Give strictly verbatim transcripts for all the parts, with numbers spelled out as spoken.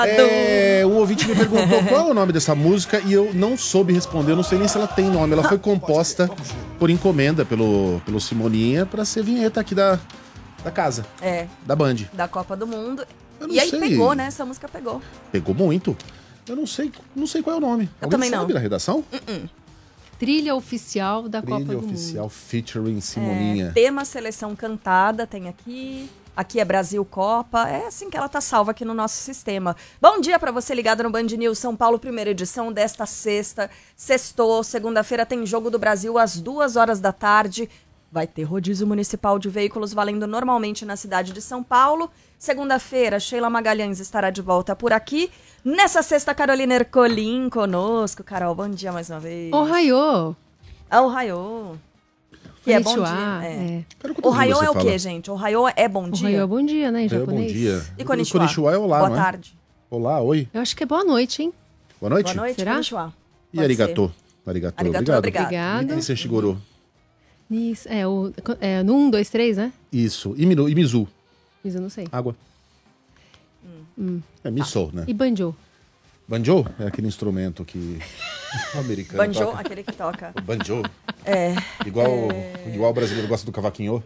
É, um ouvinte me perguntou qual é o nome dessa música e eu não soube responder, eu não sei nem se ela tem nome. Ela foi composta por encomenda pelo, pelo Simoninha pra ser vinheta aqui da, da casa. É. Da Band. Da Copa do Mundo. Eu não E aí sei. pegou, né? Essa música pegou. Pegou muito. Eu não sei, não sei qual é o nome. Eu Alguém também sabe não. na redação? Uh-uh. Trilha oficial da Trilha Copa do oficial Mundo. featuring Simoninha. É, tema seleção cantada tem aqui. Aqui é Brasil Copa. É assim que ela tá salva aqui no nosso sistema. Bom dia pra você ligado no Band News São Paulo, primeira edição desta sexta. Sextou, segunda-feira tem Jogo do Brasil às duas horas da tarde. Vai ter rodízio municipal de veículos valendo normalmente na cidade de São Paulo. Segunda-feira, Sheila Magalhães estará de volta por aqui. Nessa sexta, Carolina Ercolim conosco. Carol, bom dia mais uma vez. Ohayô. Ah, Ohayô. Que é bom dia. É. É. Ohayô é o quê, gente? Ohayô é bom dia? Ohayô é bom dia, né, em É, bom japonês. dia. E konnichiwa? Konnichiwa é olá, Boa não é? tarde. Olá, oi. Eu acho que é boa noite, hein? Boa noite. Boa noite, Será? konnichiwa. E Pode arigato. ser. Arigato, Arigato, obrigado. obrigado. Obrigado. E Seshigoro. Isso, é, o, é no um, dois, três, né? Isso. E, minu, e mizu. Isso eu não sei. Água. Hum. É miso, né? E banjo? Banjo é aquele instrumento que o americano Banjo, toca. aquele que toca. O banjo. É. Igual, igual o brasileiro gosta do cavaquinho.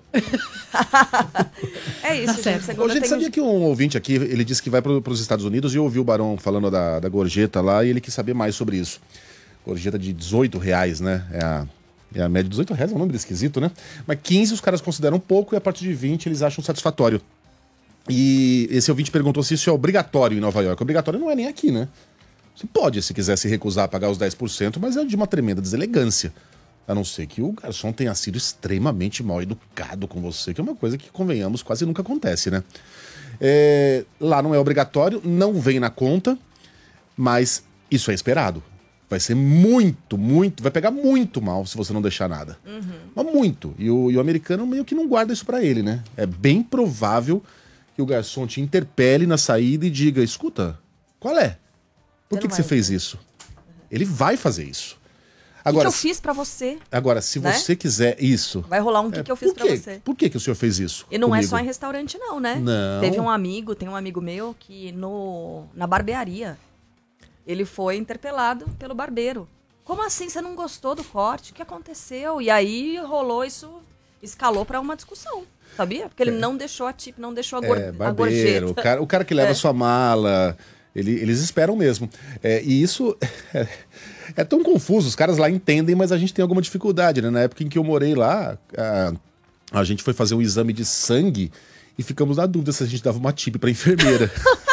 É isso, Tá certo. gente. Ô, Segunda gente, tem... sabia que um ouvinte aqui, ele disse que vai para os Estados Unidos e ouviu o Barão falando da, da gorjeta lá e ele quis saber mais sobre isso. Gorjeta de dezoito reais, né? É a, é a média de dezoito reais, é um número esquisito, né? Mas quinze os caras consideram pouco e a partir de vinte eles acham satisfatório. E esse ouvinte perguntou se isso é obrigatório em Nova York. Obrigatório não é nem aqui, né? Você pode, se quiser se recusar a pagar os dez por cento, mas é de uma tremenda deselegância. A não ser que o garçom tenha sido extremamente mal educado com você, que é uma coisa que, convenhamos, quase nunca acontece, né? É, lá não é obrigatório, não vem na conta, mas isso é esperado. Vai ser muito, muito, vai pegar muito mal se você não deixar nada. Uhum. Mas muito. E o, e o americano meio que não guarda isso pra ele, né? É bem provável que o garçom te interpele na saída e diga, escuta, qual é? Por que, que você fez isso? Ele vai fazer isso. Agora, o que, que eu fiz pra você? Agora, se né? você quiser isso... Vai rolar um que, é, que eu fiz pra você. Por que, que o senhor fez isso E não comigo? é só em restaurante não, né? Não. Teve um amigo, tem um amigo meu que no, na barbearia, ele foi interpelado pelo barbeiro. Como assim, você não gostou do corte? O que aconteceu? E aí rolou isso, escalou pra uma discussão. Sabia? Porque ele é. não deixou a tip, não deixou a, gor é, a gorjeta. O cara, o cara que leva é. sua mala... Ele, eles esperam mesmo. É, e isso é, é tão confuso. Os caras lá entendem, mas a gente tem alguma dificuldade, né? Na época em que eu morei lá, a, a gente foi fazer um exame de sangue e ficamos na dúvida se a gente dava uma tip pra enfermeira.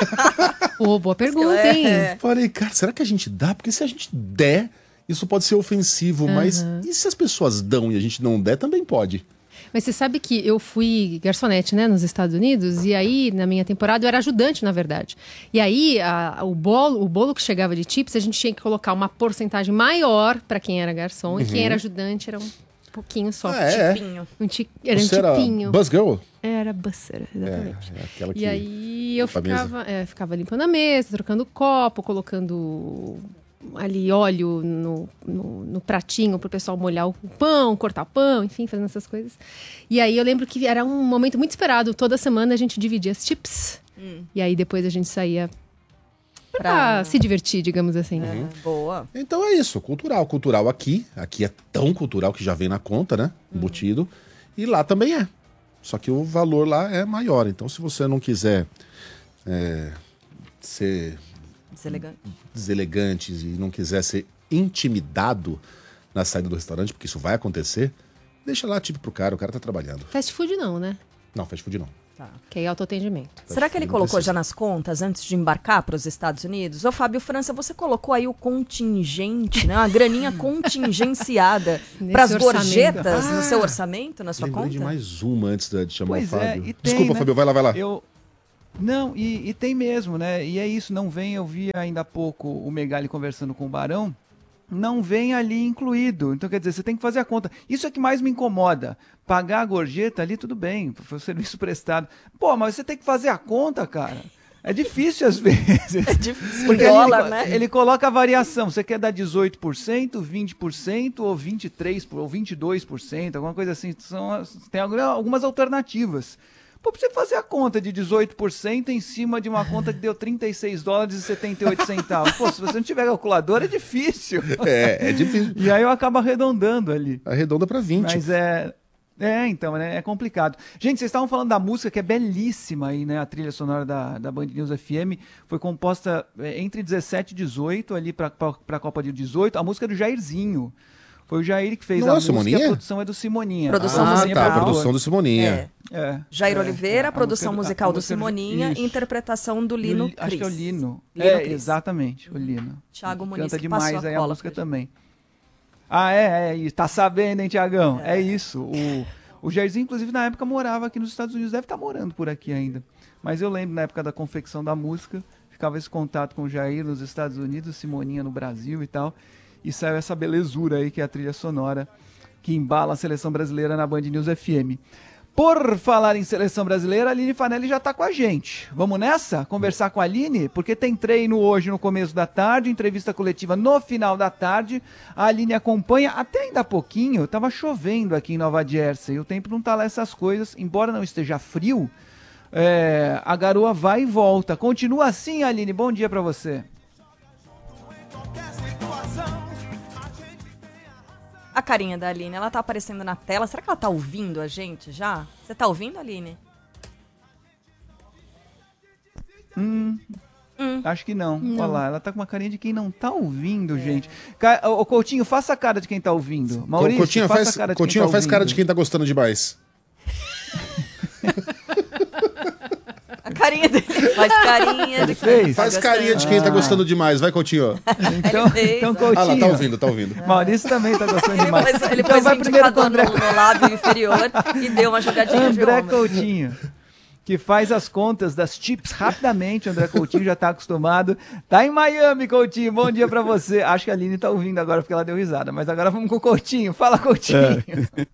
Pô, boa pergunta, hein? É. Falei, cara, será que a gente dá? Porque se a gente der, isso pode ser ofensivo. Uhum. Mas e se as pessoas dão e a gente não der, também pode. Mas você sabe que eu fui garçonete, né, nos Estados Unidos, e aí, na minha temporada, eu era ajudante, na verdade. E aí, a, o, bolo, o bolo que chegava de tips, a gente tinha que colocar uma porcentagem maior para quem era garçom, uhum. e quem era ajudante era um pouquinho só. Ah, é? Tipinho. Um ti, era Você um tipinho. Era Buzzgirl? Era busser, exatamente. É, é aquela que e aí, eu ficava, é, ficava limpando a mesa, trocando copo, colocando... ali óleo no, no, no pratinho pro pessoal molhar o pão, cortar o pão, enfim, fazendo essas coisas. E aí eu lembro que era um momento muito esperado. Toda semana a gente dividia as tips. Hum. E aí depois a gente saía pra, pra se divertir, digamos assim. É, boa. Então é isso, cultural. Cultural aqui. Aqui é tão cultural que já vem na conta, né? Embutido. Hum. E lá também é. Só que o valor lá é maior. Então se você não quiser é, ser... Deselegante. deselegantes e não quiser ser intimidado na saída do restaurante, porque isso vai acontecer, deixa lá tipo pro cara, o cara tá trabalhando. Fast food não, né? Não, fast food não. Tá. Que é autoatendimento. Será que ele colocou já nas contas antes de embarcar para os Estados Unidos? Ô, Fábio França, você colocou aí o contingente, né? Uma graninha contingenciada para as gorjetas ah, no seu orçamento, na sua lembrei conta? de mais uma antes de chamar pois o Fábio. É, e tem, Desculpa, né? Fábio, vai lá, vai lá. Eu... Não, e, e tem mesmo, né? E é isso, não vem, eu vi ainda há pouco o Megali conversando com o Barão, não vem ali incluído. Então, quer dizer, você tem que fazer a conta. Isso é que mais me incomoda. Pagar a gorjeta ali, tudo bem, foi o serviço prestado. Pô, mas você tem que fazer a conta, cara. É difícil às vezes. É difícil. Porque dólar, ele, né? ele coloca a variação. Você quer dar dezoito por cento, vinte por cento ou vinte e três por cento ou vinte e dois por cento, alguma coisa assim. São, tem algumas alternativas. Pô, pra você fazer a conta de dezoito por cento em cima de uma conta que deu trinta e seis dólares e setenta e oito centavos. Pô, se você não tiver calculadora, é difícil. É, é difícil. E aí eu acabo arredondando ali. Arredonda pra vinte. Mas é... É, então, né? É complicado. Gente, vocês estavam falando da música, que é belíssima aí, né? A trilha sonora da, da Band News F M foi composta é, entre dezessete e dezoito, ali pra, pra, pra Copa de dezoito. A música é do Jairzinho. Foi o Jair que fez Não, a música, Simoninha? e a produção é do Simoninha. Produção ah, musical. Tá, a Produtor. produção do Simoninha. É. É, Jair é, Oliveira, é, a produção música- musical a do música- Simoninha, isso. interpretação do Lino Li- Acho que é o Cris. Lino. Lino é, Cris. exatamente, o Lino. Thiago Muniz, Canta que passou demais a aí a cola música pra gente. também. Ah, é, é isso. Tá sabendo, hein, Tiagão? É. é isso. O, o Jairzinho, inclusive, na época morava aqui nos Estados Unidos. Deve estar morando por aqui ainda. Mas eu lembro, na época da confecção da música, ficava esse contato com o Jair nos Estados Unidos, Simoninha no Brasil e tal. E saiu essa belezura aí, que é a trilha sonora que embala a seleção brasileira na Band News F M. Por falar em seleção brasileira, a Aline Fanelli já está com a gente. Vamos nessa? Conversar com a Aline? Porque tem treino hoje no começo da tarde, entrevista coletiva no final da tarde. A Aline acompanha até ainda há pouquinho. Estava chovendo aqui em Nova Jersey. O tempo não está lá essas coisas. Embora não esteja frio, é, a garoa vai e volta. Continua assim, Aline. Bom dia para você. A carinha da Aline, ela tá aparecendo na tela. Será que ela tá ouvindo a gente já? Você tá ouvindo, Aline? Hum, Hum. acho que não. Não. Olha lá, ela tá com uma carinha de quem não tá ouvindo, gente. Ca- Ô, Coutinho, faça a cara de quem tá ouvindo. Maurício, Coutinho, faça faz, a cara de Coutinho, quem tá faz cara de ouvindo. quem tá gostando demais. A carinha dele. Faz carinha de quem fez? tá Faz gostando. carinha de quem tá Ah. gostando demais. Vai, Coutinho. Então, Ele fez, então ó. Coutinho. Ah lá, tá ouvindo, tá ouvindo. Maurício também tá gostando Ele demais. pôs, ele Então pôs vai o primeiro com o indicador André, no, no lábio inferior e deu uma jogadinha de André ombro. Coutinho, que faz as contas das chips rapidamente. O André Coutinho já tá acostumado. Tá em Miami, Coutinho. Bom dia pra você. Acho que a Aline tá ouvindo agora porque ela deu risada. Mas agora vamos com o Coutinho. Fala, Coutinho.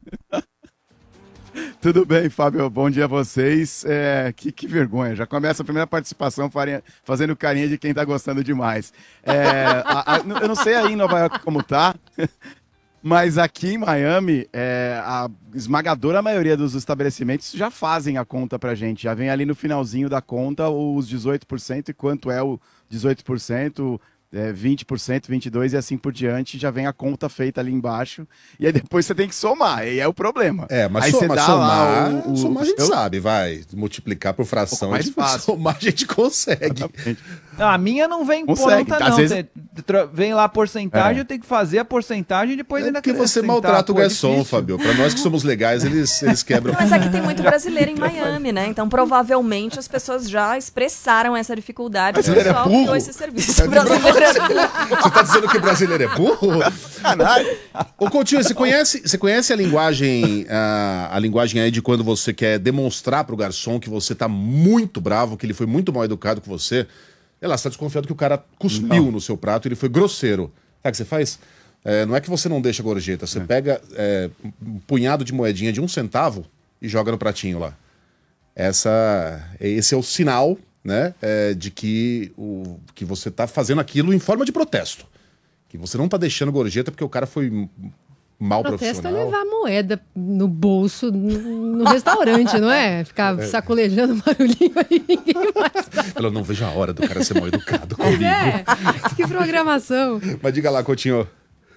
Tudo bem, Fábio? Bom dia a vocês. É, que, que vergonha. Já começa a primeira participação farinha- fazendo carinha de quem tá gostando demais. É, a- a- eu não sei aí em Nova York como tá, mas aqui em Miami, é, a esmagadora maioria dos estabelecimentos já fazem a conta pra gente. Já vem ali no finalzinho da conta os dezoito por cento e quanto é o dezoito por cento. É, vinte por cento, vinte e dois por cento e assim por diante, já vem a conta feita ali embaixo, e aí depois você tem que somar, e é o problema. É, mas, aí so, você mas dá somar, lá o, o, somar a gente eu- sabe, vai. Multiplicar por fração, Um pouco mais a gente- fácil. somar a gente consegue. Ah, a minha não vem Consegue, pronta, às não. vezes- Tem- tra- Vem lá a porcentagem, É. eu tenho que fazer a porcentagem e depois É ainda porque você acrescentar. maltrata o Pô, é garçom, difícil. Fabio. Pra nós que somos legais, eles, eles quebram. Mas aqui tem muito brasileiro em Miami, né? Então, provavelmente, as pessoas já expressaram essa dificuldade. O Brasileiro é pessoal burro? criou esse serviço. Brasileiro é burro. Você tá dizendo que brasileiro é burro? Caralho. Ô, Coutinho, você conhece, você conhece a linguagem a, a linguagem aí de quando você quer demonstrar pro garçom que você tá muito bravo, que ele foi muito mal educado com você? Sei lá, você tá desconfiado que o cara cuspiu Não. no seu prato e ele foi grosseiro. Sabe o que você faz? É, não é que você não deixa gorjeta, você pega é, um punhado de moedinha de um centavo e joga no pratinho lá. Essa, esse é o sinal, né, é, de que, o, que você tá fazendo aquilo em forma de protesto. Que você não tá deixando gorjeta porque o cara foi m- mal Protesto é profissional. levar moeda no bolso no, no restaurante, não é? Ficar sacolejando um barulhinho aí, ninguém mais tá. Eu não vejo a hora do cara ser mal educado Mas comigo. é, que programação. Mas diga lá, Coutinho.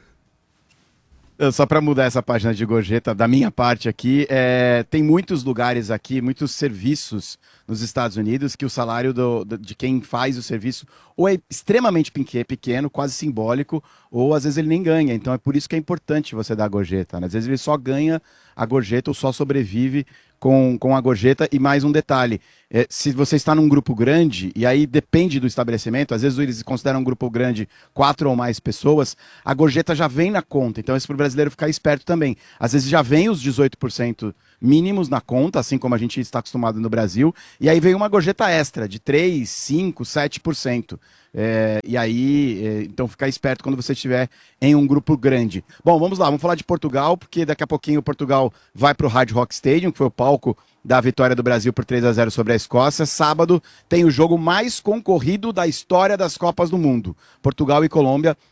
Só para mudar essa página de gorjeta, da minha parte aqui, é, tem muitos lugares aqui, muitos serviços nos Estados Unidos que o salário do- do- de quem faz o serviço ou é extremamente peque- pequeno, quase simbólico, ou às vezes ele nem ganha. Então é por isso que é importante você dar a gorjeta, né? Às vezes ele só ganha a gorjeta ou só sobrevive com, com a gorjeta. E mais um detalhe, é, se você está num grupo grande, e aí depende do estabelecimento, às vezes eles consideram um grupo grande quatro ou mais pessoas, a gorjeta já vem na conta. Então isso para o brasileiro ficar esperto também. Às vezes já vem os dezoito por cento mínimos na conta, assim como a gente está acostumado no Brasil, e aí vem uma gorjeta extra de três, cinco, sete por cento. É, e aí, é, então ficar esperto quando você estiver em um grupo grande. Bom, vamos lá, vamos falar de Portugal, porque daqui a pouquinho Portugal vai para o Hard Rock Stadium, que foi o palco da vitória do Brasil por três a zero sobre a Escócia. Sábado tem o jogo mais concorrido da história das Copas do Mundo. Portugal e Colômbia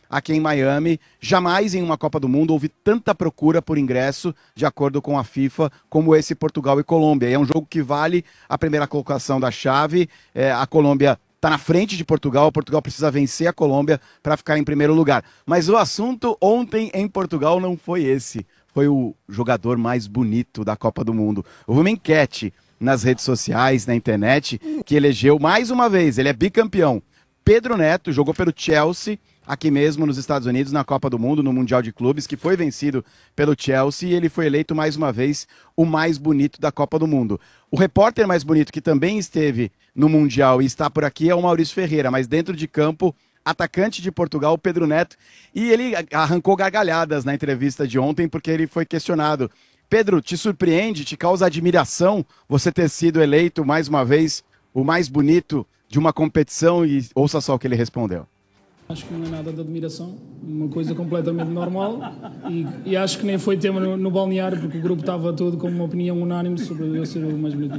aqui em Miami. Jamais em uma Copa do Mundo houve tanta procura por ingresso, de acordo com a FIFA, como esse Portugal e Colômbia. E é um jogo que vale a primeira colocação da chave. É, a Colômbia está na frente de Portugal, Portugal precisa vencer a Colômbia para ficar em primeiro lugar. Mas o assunto ontem em Portugal não foi esse. Foi o jogador mais bonito da Copa do Mundo. Houve uma enquete nas redes sociais, na internet, que elegeu mais uma vez, ele é bicampeão. Pedro Neto jogou pelo Chelsea, aqui mesmo nos Estados Unidos, na Copa do Mundo, no Mundial de Clubes, que foi vencido pelo Chelsea, e ele foi eleito mais uma vez o mais bonito da Copa do Mundo. O repórter mais bonito que também esteve no Mundial e está por aqui é o Maurício Ferreira, mas dentro de campo, atacante de Portugal, Pedro Neto, e ele arrancou gargalhadas na entrevista de ontem, porque ele foi questionado. Pedro, te surpreende, te causa admiração você ter sido eleito mais uma vez o mais bonito de uma competição? E ouça só o que ele respondeu. Acho que não é nada de admiração, uma coisa completamente normal, e, e acho que nem foi tema no, no balneário, porque o grupo estava todo com uma opinião unânime sobre eu ser o mais bonito.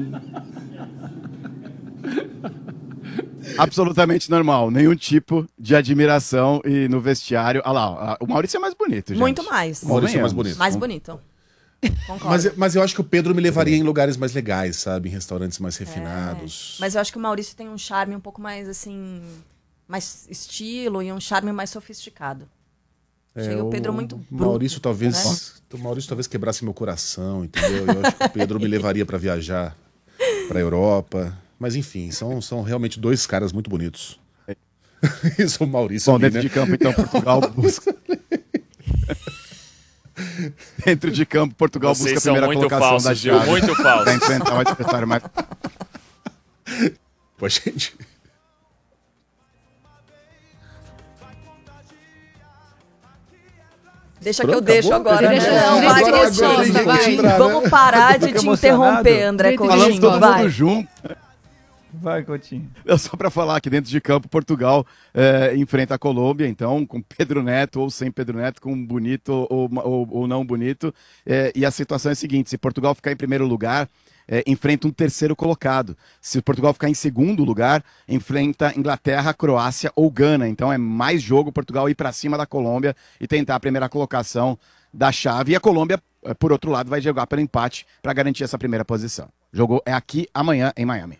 Absolutamente normal, nenhum tipo de admiração. E no vestiário, olha lá, o Maurício é mais bonito, gente. Muito mais. O Maurício é mais bonito. Mais bonito. Concordo. Mas, mas eu acho que o Pedro me levaria em lugares mais legais, sabe? Em restaurantes mais refinados. É, mas eu acho que o Maurício tem um charme um pouco mais, assim, mais estilo e um charme mais sofisticado. É, Achei o Pedro muito bruto. Maurício talvez, né? O Maurício talvez quebrasse meu coração, entendeu? Eu acho que o Pedro me levaria para viajar para a Europa. Mas enfim, são, são realmente dois caras muito bonitos. Isso, o Maurício. Bom, ali, dentro né? de campo, então, Portugal busca... Dentro de campo, Portugal Vocês busca a primeira são muito colocação falsos, da viu? chave. Muito falsos. Para enfrentar um adversário mais... Pô, gente... Deixa Pronto, que eu deixo acabou? agora, Deixa- né? Não, deixa vai, que vai, resposta, vai. vai. Entrar, né? Vamos parar de Fica te emocionado. interromper, André Direito de Falamos Coutinho. todo Vai. mundo junto. Vai, Coutinho. Eu só para falar que dentro de campo, Portugal é, enfrenta a Colômbia, então, com Pedro Neto ou sem Pedro Neto, com bonito ou, ou, ou não bonito. É, e a situação é a seguinte: se Portugal ficar em primeiro lugar, é, enfrenta um terceiro colocado. Se Portugal ficar em segundo lugar, enfrenta Inglaterra, Croácia ou Gana. Então é mais jogo Portugal ir para cima da Colômbia e tentar a primeira colocação da chave. E a Colômbia, por outro lado, vai jogar pelo empate para garantir essa primeira posição. O jogo é aqui amanhã em Miami.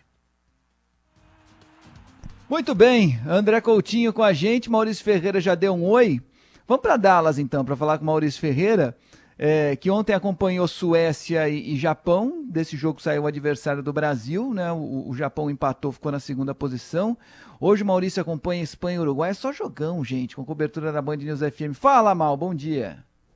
Muito bem, André Coutinho com a gente, Maurício Ferreira já deu um oi. Vamos para Dallas então, para falar com o Maurício Ferreira, é, que ontem acompanhou Suécia e, e Japão. Desse jogo saiu o adversário do Brasil, né? O, o Japão empatou, ficou na segunda posição. Hoje o Maurício acompanha Espanha e Uruguai. É só jogão, gente, com cobertura da Band News F M. Fala, Mal, bom dia.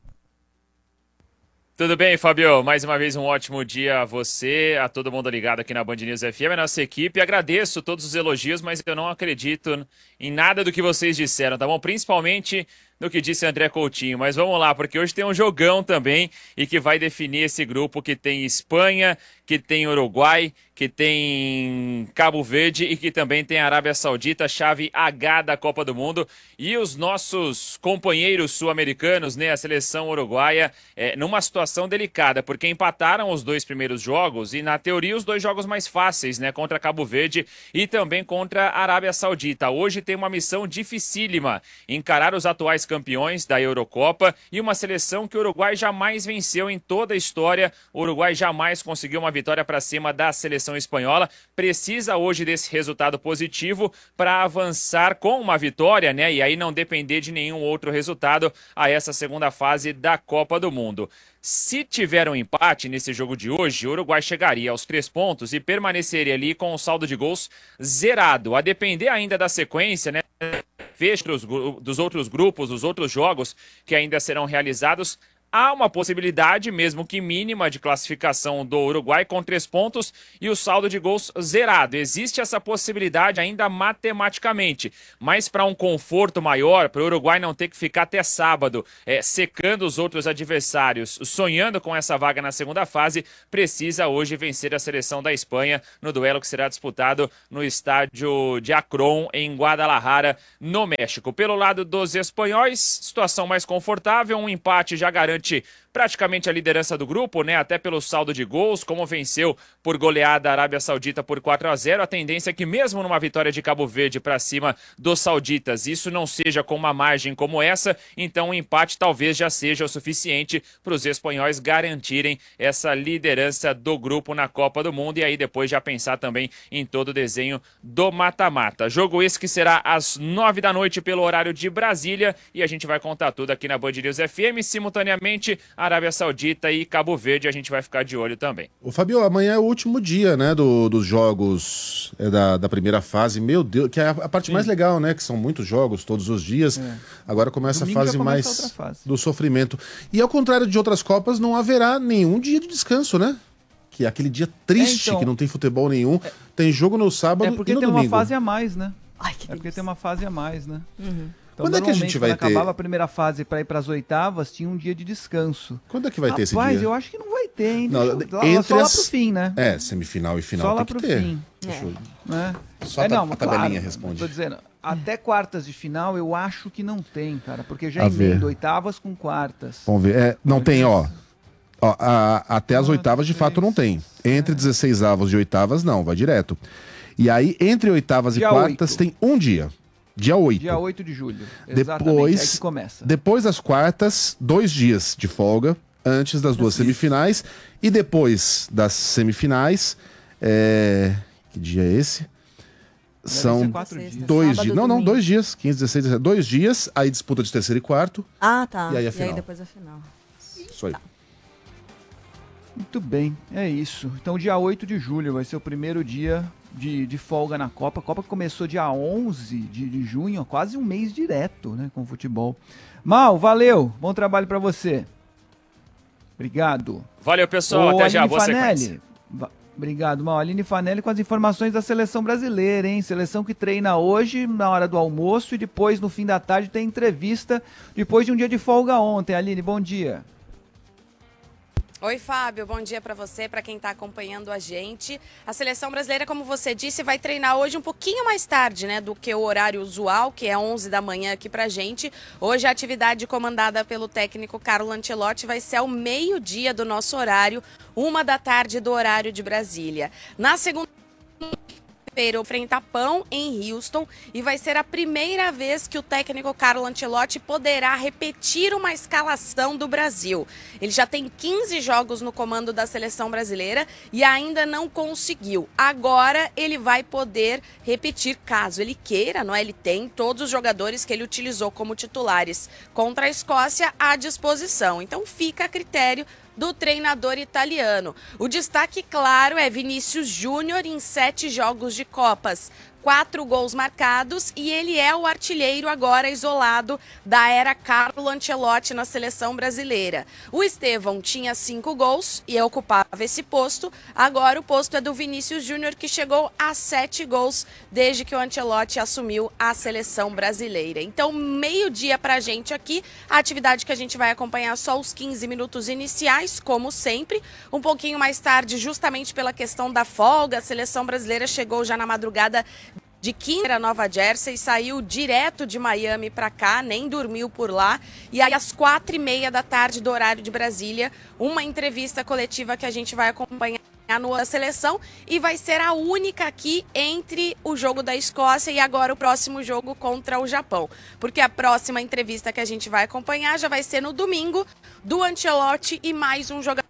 Tudo bem, Fabio? Mais uma vez um ótimo dia a você, a todo mundo ligado aqui na Band News F M, a nossa equipe. Agradeço todos os elogios, mas eu não acredito em nada do que vocês disseram, tá bom? Principalmente no que disse André Coutinho. Mas vamos lá, porque hoje tem um jogão também e que vai definir esse grupo que tem Espanha, que tem Uruguai, que tem Cabo Verde e que também tem Arábia Saudita, chave H da Copa do Mundo. E os nossos companheiros sul-americanos, né, a seleção uruguaia, é, numa situação delicada, porque empataram os dois primeiros jogos e, na teoria, os dois jogos mais fáceis, né, contra Cabo Verde e também contra a Arábia Saudita. Hoje tem uma missão dificílima, encarar os atuais campeões da Eurocopa e uma seleção que o Uruguai jamais venceu em toda a história. O Uruguai jamais conseguiu uma vitória para cima da seleção espanhola. Precisa hoje desse resultado positivo para avançar com uma vitória, né? E aí não depender de nenhum outro resultado a essa segunda fase da Copa do Mundo. Se tiver um empate nesse jogo de hoje, o Uruguai chegaria aos três pontos e permaneceria ali com o saldo de gols zerado. A depender ainda da sequência, né? Fecho dos outros grupos, dos outros jogos que ainda serão realizados, há uma possibilidade, mesmo que mínima, de classificação do Uruguai com três pontos e o saldo de gols zerado. Existe essa possibilidade ainda matematicamente, mas para um conforto maior, para o Uruguai não ter que ficar até sábado é, secando os outros adversários, sonhando com essa vaga na segunda fase, precisa hoje vencer a seleção da Espanha no duelo que será disputado no estádio de Akron, em Guadalajara, no México. Pelo lado dos espanhóis, situação mais confortável, um empate já garante garante praticamente a liderança do grupo, né? Até pelo saldo de gols, como venceu por goleada a Arábia Saudita por quatro a zero. A tendência é que mesmo numa vitória de Cabo Verde para cima dos sauditas, isso não seja com uma margem como essa, então o empate talvez já seja o suficiente para os espanhóis garantirem essa liderança do grupo na Copa do Mundo e aí depois já pensar também em todo o desenho do mata-mata. Jogo esse que será às nove da noite pelo horário de Brasília e a gente vai contar tudo aqui na Band News F M, simultaneamente Arábia Saudita e Cabo Verde, a gente vai ficar de olho também. Ô Fabio, amanhã é o último dia, né, do, dos jogos é, da, da primeira fase, meu Deus, que é a, a parte Sim. mais legal, né, que são muitos jogos todos os dias, é. Agora começa Domingo a fase começa mais a fase. do sofrimento. E ao contrário de outras Copas, não haverá nenhum dia de descanso, né? Que é aquele dia triste, é, então, que não tem futebol nenhum, é, tem jogo no sábado e no domingo. É porque tem domingo. uma fase a mais, né? Ai, que é porque tem uma fase a mais, né? Uhum. Então, quando é que a gente vai quando ter? acabava a primeira fase para ir para as oitavas, tinha um dia de descanso. Quando é que vai Rapaz, ter esse dia? Rapaz, eu acho que não vai ter, hein? Não, Deixa, entre só lá as... pro fim, né? É, semifinal e final só tem lá que pro ter. fim. Deixa eu... É. Só é, a, não, a tabelinha claro, responde. Tô dizendo, até quartas de final eu acho que não tem, cara, porque já a emenda ver. oitavas com quartas. Vamos ver. É, não tem, ó. ó a, até as oitavas de fato não tem. Entre dezesseis avos e oitavas não, vai direto. E aí, entre oitavas dia e quartas oito. Tem um dia. Dia oito. Dia oito de julho. Exatamente, depois, é que começa. Depois das quartas, dois dias de folga, antes das duas Isso. semifinais. E depois das semifinais, é... que dia é esse? Deve São dias. dois dias. Não, não, dois dias. quinze, dezesseis, dezessete. Dois dias, aí disputa de terceiro e quarto. Ah, tá. E aí a final. E aí depois a final. Isso aí. Tá. Muito bem, é isso. Então, dia oito de julho vai ser o primeiro dia de, de folga na Copa. A Copa começou dia onze de, de junho, quase um mês direto, né, com o futebol. Mal, valeu. Bom trabalho para você. Obrigado. Valeu, pessoal. Ô, Até já. Aline Boa Fanelli. sequência. Obrigado, Mal. Aline Fanelli com as informações da seleção brasileira, hein? Seleção que treina hoje, na hora do almoço, e depois, no fim da tarde, tem entrevista, depois de um dia de folga ontem. Aline, bom dia. Oi, Fábio, bom dia para você, para quem está acompanhando a gente. A seleção brasileira, como você disse, vai treinar hoje um pouquinho mais tarde, né, do que o horário usual, que é onze da manhã aqui pra gente. Hoje a atividade comandada pelo técnico Carlo Ancelotti vai ser ao meio-dia do nosso horário, uma da tarde do horário de Brasília. Na segunda enfrenta Pão em Houston e vai ser a primeira vez que o técnico Carlo Ancelotti poderá repetir uma escalação do Brasil. Ele já tem quinze jogos no comando da seleção brasileira e ainda não conseguiu. Agora ele vai poder repetir caso ele queira, não é? Ele tem todos os jogadores que ele utilizou como titulares contra a Escócia à disposição. Então fica a critério do treinador italiano. O destaque, claro, é Vinícius Júnior em sete jogos de Copas. Quatro gols marcados e ele é o artilheiro agora isolado da era Carlo Ancelotti na seleção brasileira. O Estevão tinha cinco gols e ocupava esse posto. Agora o posto é do Vinícius Júnior, que chegou a sete gols desde que o Ancelotti assumiu a seleção brasileira. Então, meio-dia pra gente aqui, a atividade que a gente vai acompanhar só os quinze minutos iniciais, como sempre. Um pouquinho mais tarde, justamente pela questão da folga, a seleção brasileira chegou já na madrugada de quinta a Nova Jersey, saiu direto de Miami para cá, nem dormiu por lá. E aí, às quatro e meia da tarde do horário de Brasília, uma entrevista coletiva que a gente vai acompanhar no seleção e vai ser a única aqui entre o jogo da Escócia e agora o próximo jogo contra o Japão. Porque a próxima entrevista que a gente vai acompanhar já vai ser no domingo, do Ancelotti e mais um jogador.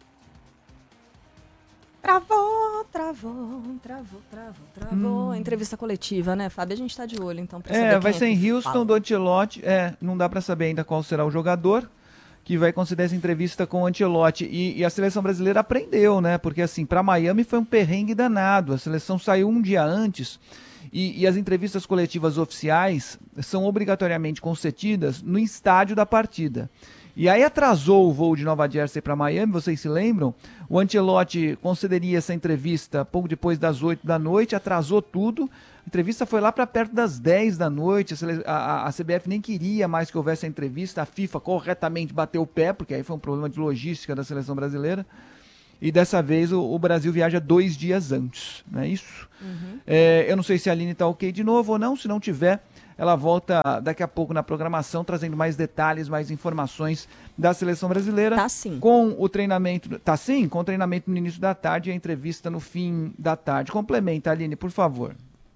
Travou, travou, travou, travou, travou. Hum. Entrevista coletiva, né, Fábio? A gente tá de olho, então, pra saber É, vai quem ser é em Houston, fala. do Ancelotti. É, não dá pra saber ainda qual será o jogador que vai conceder essa entrevista com o Ancelotti. E, e a seleção brasileira aprendeu, né? Porque, assim, pra Miami foi um perrengue danado. A seleção saiu um dia antes e, e as entrevistas coletivas oficiais são obrigatoriamente concedidas no estádio da partida. E aí atrasou o voo de Nova Jersey para Miami, vocês se lembram? O Ancelotti concederia essa entrevista pouco depois das oito da noite, atrasou tudo. A entrevista foi lá para perto das dez da noite, a, a, a C B F nem queria mais que houvesse a entrevista, a FIFA corretamente bateu o pé, porque aí foi um problema de logística da seleção brasileira. E dessa vez o, o Brasil viaja dois dias antes, não é isso? Uhum. É, eu não sei se a Aline está ok de novo ou não, se não tiver, ela volta daqui a pouco na programação, trazendo mais detalhes, mais informações da seleção brasileira. Tá sim. Com o treinamento, tá sim? Com o treinamento no início da tarde e a entrevista no fim da tarde. Complementa, Aline, por favor.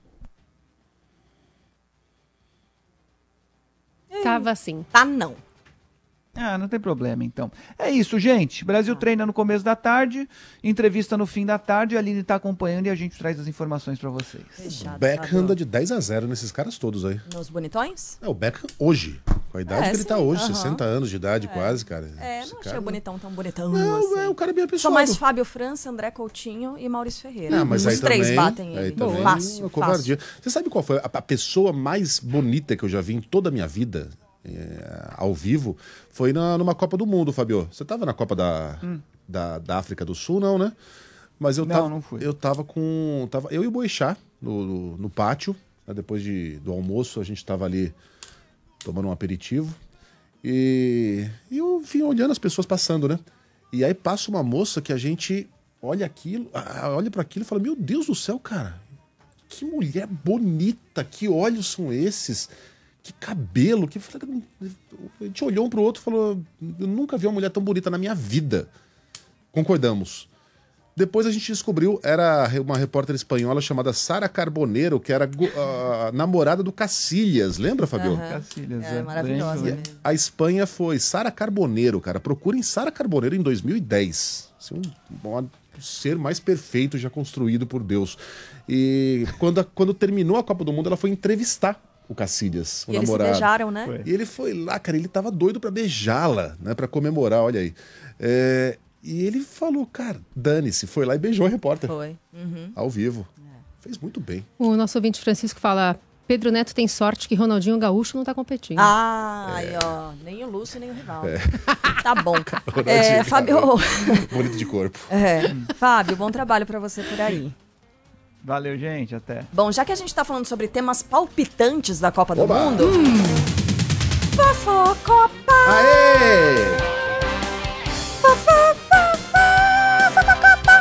Tava assim. Tá não. Ah, não tem problema, então. É isso, gente. Brasil ah. treina no começo da tarde, entrevista no fim da tarde, a Aline tá acompanhando e a gente traz as informações pra vocês. Fechado, o Beckham anda de dez a zero nesses caras todos aí. Nos bonitões? É, o Beckham hoje. Com a idade é, que ele sim. tá hoje, uhum. sessenta anos de idade é. quase, cara. É, Esse não cara... achei o bonitão tão bonitão Não, assim. é, o cara é bem apessoado. Só mais Fábio França, André Coutinho e Maurício Ferreira. Ah, mas Os aí três também, batem aí ele. também Fácil, uma covardia. fácil. Você sabe qual foi a, a pessoa mais bonita que eu já vi em toda a minha vida? É, ao vivo, foi na, numa Copa do Mundo, Fabio. Você tava na Copa da, hum. da, da África do Sul, não, né? Mas eu não, tava, não fui. eu tava com. Tava, eu e o Boixá no, no, no pátio, né, depois de, do almoço, a gente tava ali tomando um aperitivo. E, e eu vim olhando as pessoas passando, né? E aí passa uma moça que a gente olha aquilo, olha para aquilo e fala: Meu Deus do céu, cara, que mulher bonita, que olhos são esses? Que cabelo, que... A gente olhou um pro outro e falou, eu nunca vi uma mulher tão bonita na minha vida. Concordamos. Depois a gente descobriu, era uma repórter espanhola chamada Sara Carboneiro, que era a namorada do Cacilhas. Lembra, Fabio? Uhum. Cacilhas, é. é. Maravilhosa. E a Espanha foi Sara Carboneiro, cara. Procurem Sara Carboneiro em dois mil e dez. Um, um ser mais perfeito já construído por Deus. E quando, quando terminou a Copa do Mundo, ela foi entrevistar o Cacilhas, o e namorado. Eles se beijaram, né? Foi. E ele foi lá, cara, ele tava doido pra beijá-la, né? Pra comemorar, olha aí. É, e ele falou, cara, dane-se, foi lá e beijou a repórter. Foi. Uhum. Ao vivo. É. Fez muito bem. O nosso ouvinte Francisco fala, Pedro Neto tem sorte que Ronaldinho Gaúcho não tá competindo. Ah, é. aí, ó, nem o Lúcio, nem o Rivaldo. É. Tá bom. Ronaldinho, é, Fábio... Bonito de corpo. É. Fábio, bom trabalho pra você por aí. Valeu, gente. Até. Bom, já que a gente tá falando sobre temas palpitantes da Copa Oba. do Mundo... Hum. Fofocopa! Aê! Fofocopa! Fofocopa!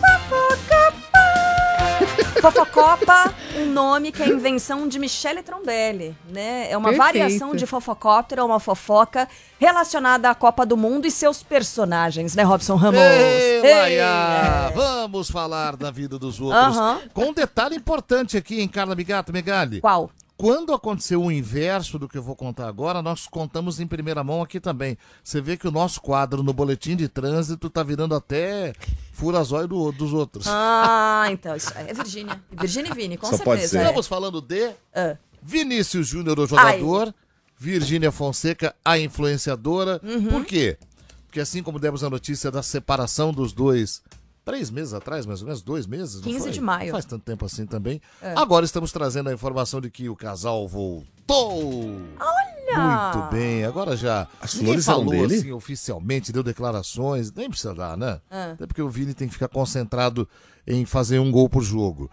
Fofocopa! Fofocopa, um nome que é a invenção de Michele Trombelli, né? É uma Perfeito. variação de fofocóptero, uma fofoca relacionada à Copa do Mundo e seus personagens, né, Robson Ramos? Ei, Laia! Vamos falar da vida dos outros. Uhum. Com um detalhe importante aqui, hein, Carla Bigato Megali? Qual? Quando aconteceu o inverso do que eu vou contar agora, nós contamos em primeira mão aqui também. Você vê que o nosso quadro no Boletim de Trânsito tá virando até furazóio do, dos outros. Ah, então, isso é Virgínia. Virgínia e Vini, com Só certeza. pode ser. É. Estamos falando de Ah. Vinícius Júnior, o jogador, Ai. Virgínia Fonseca, a influenciadora. Uhum. Por quê? Porque assim como demos a notícia da separação dos dois... Três meses atrás, mais ou menos, dois meses, não quinze foi? de maio. Não faz tanto tempo assim também. É. Agora estamos trazendo a informação de que o casal voltou. Olha! Muito bem, agora já. As Ninguém flores são falou dele? assim oficialmente, deu declarações, nem precisa dar, né? É. Até porque o Vini tem que ficar concentrado em fazer um gol por jogo.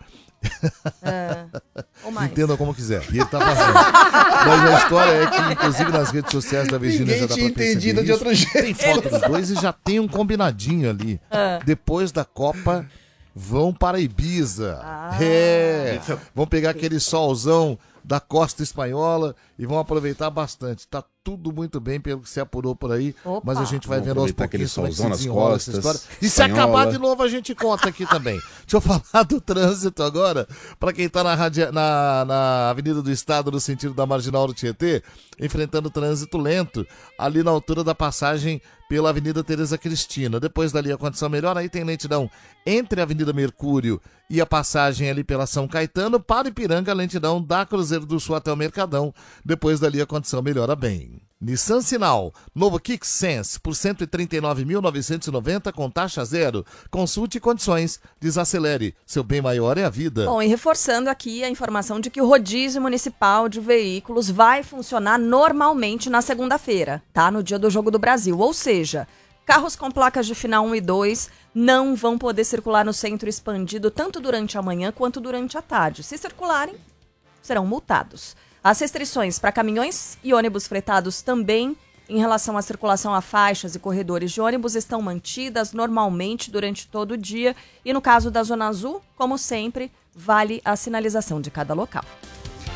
É. Ou mais. Entendam como quiser. E ele tá fazendo. Mas a história é que, inclusive, nas redes sociais da Virgínia já dá pra perceber de isso. outro jeito. Tem foto dos dois e já tem um combinadinho ali. Ah. Depois da Copa, vão para Ibiza. Ah. É. Vão pegar aquele solzão da costa espanhola e vão aproveitar bastante. Tá tudo muito bem pelo que se apurou por aí, Opa. mas a gente vai Vamos vendo aos aproveitar aquele pouquinhos como é que se solzão nas desenrola essa costas, história. E se espanhola. acabar de novo, a gente conta aqui também. Deixa eu falar do trânsito agora, para quem tá na, radia... na, na Avenida do Estado, no sentido da Marginal do Tietê, enfrentando trânsito lento, ali na altura da passagem pela Avenida Tereza Cristina. Depois dali a condição melhor, aí tem lentidão entre a Avenida Mercúrio e a passagem ali pela São Caetano, para Ipiranga, a lentidão da Cruzeiro do Sul até o Mercadão. Depois dali a condição melhora bem. Nissan Sinal, novo Kick Sense por cento e trinta e nove mil novecentos e noventa com taxa zero. Consulte condições, desacelere, seu bem maior é a vida. Bom, e reforçando aqui a informação de que o rodízio municipal de veículos vai funcionar normalmente na segunda-feira, tá? No dia do Jogo do Brasil. Ou seja, carros com placas de final um e dois não vão poder circular no centro expandido tanto durante a manhã quanto durante a tarde. Se circularem, serão multados. As restrições para caminhões e ônibus fretados também, em relação à circulação a faixas e corredores de ônibus, estão mantidas normalmente durante todo o dia. E no caso da Zona Azul, como sempre, vale a sinalização de cada local.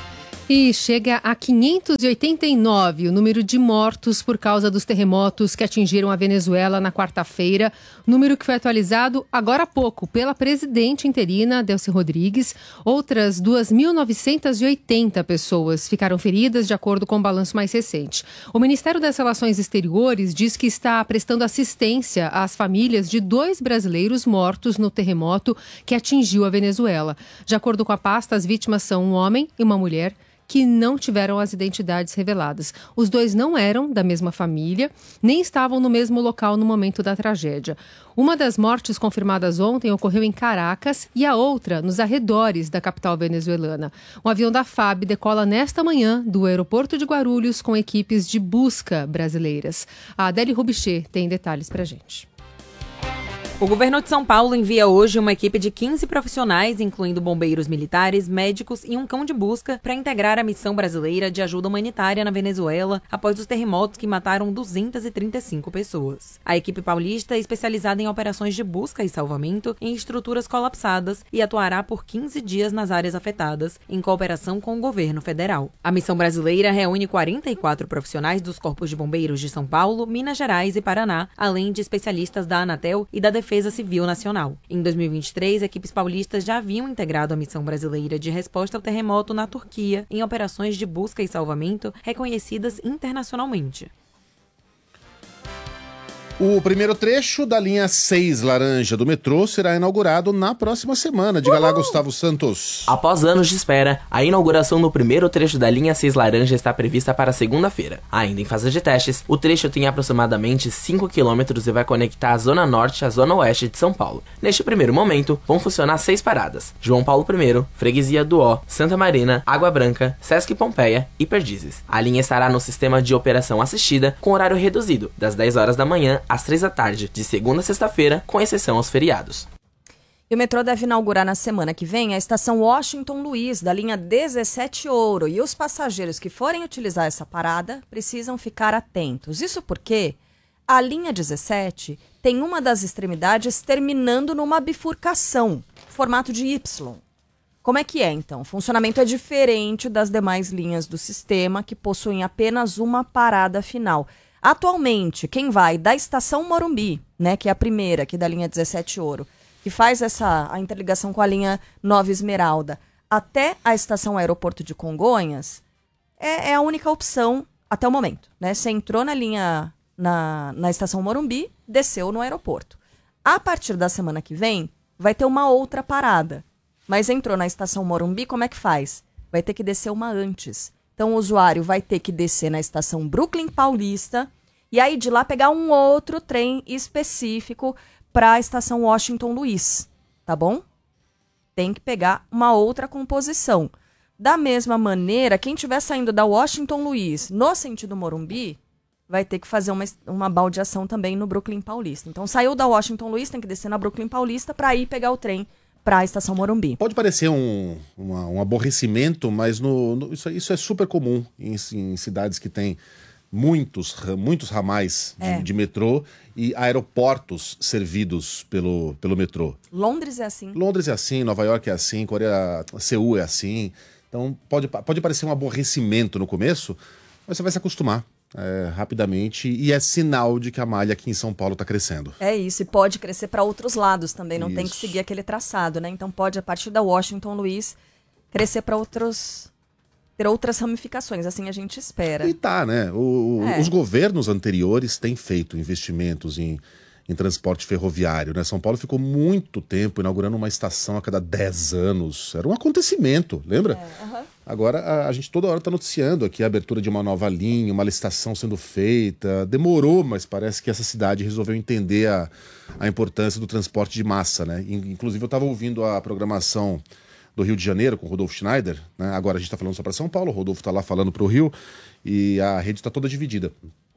E chega a quinhentos e oitenta e nove o número de mortos por causa dos terremotos que atingiram a Venezuela na quarta-feira, número que foi atualizado agora há pouco pela presidente interina, Delcy Rodrigues. Outras duas mil novecentas e oitenta pessoas ficaram feridas, de acordo com o balanço mais recente. O Ministério das Relações Exteriores diz que está prestando assistência às famílias de dois brasileiros mortos no terremoto que atingiu a Venezuela. De acordo com a pasta, as vítimas são um homem e uma mulher que não tiveram as identidades reveladas. Os dois não eram da mesma família, nem estavam no mesmo local no momento da tragédia. Uma das mortes confirmadas ontem ocorreu em Caracas e a outra nos arredores da capital venezuelana. Um avião da F A B decola nesta manhã do aeroporto de Guarulhos com equipes de busca brasileiras. A Adélie Rubichê tem detalhes pra gente. O governo de São Paulo envia hoje uma equipe de quinze profissionais, incluindo bombeiros militares, médicos e um cão de busca, para integrar a missão brasileira de ajuda humanitária na Venezuela após os terremotos que mataram duzentas e trinta e cinco pessoas. A equipe paulista é especializada em operações de busca e salvamento em estruturas colapsadas e atuará por quinze dias nas áreas afetadas, em cooperação com o governo federal. A missão brasileira reúne quarenta e quatro profissionais dos Corpos de Bombeiros de São Paulo, Minas Gerais e Paraná, além de especialistas da Anatel e da Defesa Defesa Civil Nacional. Em dois mil e vinte e três, equipes paulistas já haviam integrado a missão brasileira de resposta ao terremoto na Turquia em operações de busca e salvamento reconhecidas internacionalmente. O primeiro trecho da linha seis laranja do metrô será inaugurado na próxima semana. Diga lá, Gustavo Santos. Após anos de espera, a inauguração do primeiro trecho da linha seis laranja está prevista para segunda-feira. Ainda em fase de testes, o trecho tem aproximadamente cinco quilômetros e vai conectar a Zona Norte à Zona Oeste de São Paulo. Neste primeiro momento, vão funcionar seis paradas: João Paulo I, Freguesia do Ó, Santa Marina, Água Branca, Sesc Pompeia e Perdizes. A linha estará no sistema de operação assistida, com horário reduzido, das dez horas da manhã às três da tarde, de segunda a sexta-feira, com exceção aos feriados. E o metrô deve inaugurar na semana que vem a estação Washington Luiz, da linha dezessete Ouro. E os passageiros que forem utilizar essa parada precisam ficar atentos. Isso porque a linha dezessete tem uma das extremidades terminando numa bifurcação, formato de Y. Como é que é, então? O funcionamento é diferente das demais linhas do sistema, que possuem apenas uma parada final. Atualmente, quem vai da estação Morumbi, né, que é a primeira aqui da linha dezessete Ouro, que faz essa a interligação com a linha Nova Esmeralda, até a estação Aeroporto de Congonhas, é, é a única opção até o momento. Né? Você entrou na linha, na, na estação Morumbi, desceu no aeroporto. A partir da semana que vem, vai ter uma outra parada. Mas entrou na estação Morumbi, como é que faz? Vai ter que descer uma antes. Então, o usuário vai ter que descer na estação Brooklyn Paulista e aí de lá pegar um outro trem específico para a estação Washington Luiz, tá bom? Tem que pegar uma outra composição. Da mesma maneira, quem estiver saindo da Washington Luiz no sentido Morumbi, vai ter que fazer uma, uma baldeação também no Brooklyn Paulista. Então, saiu da Washington Luiz, tem que descer na Brooklyn Paulista para ir pegar o trem para a estação Morumbi. Pode parecer um, uma, um aborrecimento, mas no, no, isso, isso é super comum em, em cidades que têm muitos, muitos ramais de, é. de metrô e aeroportos servidos pelo, pelo metrô. Londres é assim. Londres é assim, Nova York é assim, Coreia, Seul é assim. Então pode, pode parecer um aborrecimento no começo, mas você vai se acostumar. É, rapidamente, e é sinal de que a malha aqui em São Paulo está crescendo. É isso, e pode crescer para outros lados também, não isso. tem que seguir aquele traçado, né? Então pode, a partir da Washington Luiz, crescer para outros, ter outras ramificações, assim a gente espera. E tá, né? O, é. Os governos anteriores têm feito investimentos em, em transporte ferroviário, né? São Paulo ficou muito tempo inaugurando uma estação a cada dez anos. Era um acontecimento, lembra? É, uh-huh. Agora, a, a gente toda hora está noticiando aqui a abertura de uma nova linha, uma licitação sendo feita. Demorou, mas parece que essa cidade resolveu entender a, a importância do transporte de massa, né? Inclusive, eu estava ouvindo a programação do Rio de Janeiro com o Rodolfo Schneider, né? Agora a gente está falando só para São Paulo, o Rodolfo está lá falando para o Rio, e a rede está toda dividida.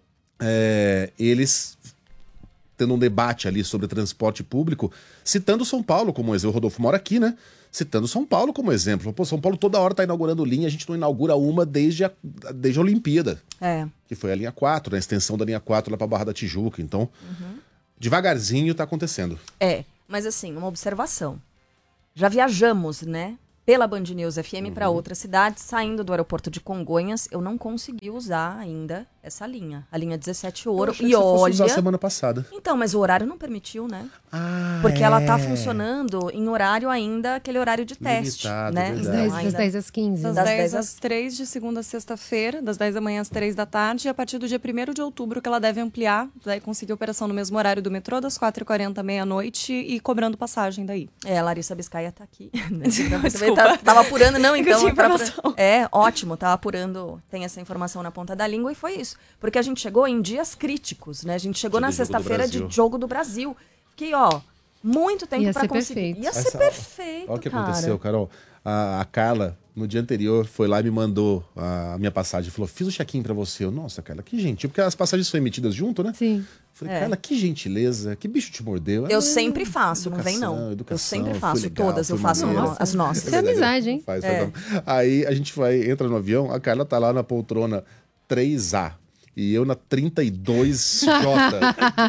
É, eles tendo um debate ali sobre transporte público, citando São Paulo como exemplo. O Rodolfo mora aqui, né? Citando São Paulo como exemplo. Pô, São Paulo toda hora tá inaugurando linha, a gente não inaugura uma desde a, desde a Olimpíada. É. Que foi a linha quatro, né? A extensão da linha quatro lá pra Barra da Tijuca. Então, uhum. devagarzinho tá acontecendo. É, mas assim, uma observação. Já viajamos, né? pela Band News F M Uhum. para outra cidade, saindo do aeroporto de Congonhas, eu não consegui usar ainda essa linha, a linha dezessete Ouro. Eu achei E que você fosse olha, usar semana passada. então, mas o horário não permitiu, né? Ah, Porque é. ela tá funcionando em horário ainda, aquele horário de teste, Limitado, né? verdade. Das dez, ainda- das dez às quinze. Das Das dez dez às três de segunda a sexta-feira, das dez da manhã às três da tarde, e a partir do dia primeiro de outubro que ela deve ampliar, vai conseguir operação no mesmo horário do metrô, das quatro e quarenta à meia-noite, e cobrando passagem daí. É, a Larissa Biscaia tá aqui. Né? Desculpa. Tá- tava apurando, não, Eu então. tinha pra- informação. É, ótimo, tava apurando, tem essa informação na ponta da língua e foi isso. Porque a gente chegou em dias críticos, né? A gente chegou Dia na de Jogo do sexta-feira de Brasil. Jogo do Brasil. Que, ó, muito tempo Ia pra ser conseguir. perfeito. Ia ser Essa- perfeito, Olha o que cara. aconteceu, Carol. A, a Carla, no dia anterior, foi lá e me mandou a, a minha passagem. Falou, fiz o check-in pra você. Eu, nossa, Carla, que gentil. Porque as passagens são emitidas junto, né? Sim. Falei, É. Carla, que gentileza. Que bicho te mordeu? Eu Ah, sempre faço, não vem não. educação, eu educação, sempre foi faço, legal, todas eu foi faço maneiro. as nossas. Isso é amizade, hein? Faz, É. faz. Aí a gente vai, entra no avião, a Carla tá lá na poltrona três A. E eu na trinta e dois J.